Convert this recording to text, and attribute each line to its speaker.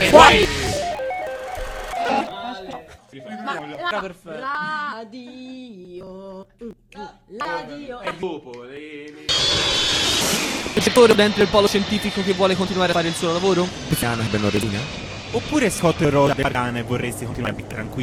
Speaker 1: Radio.
Speaker 2: Il settore dentro il polo scientifico che vuole continuare a fare il suo lavoro? Oppure Scott e Rosa e vorresti continuare a tranquillo?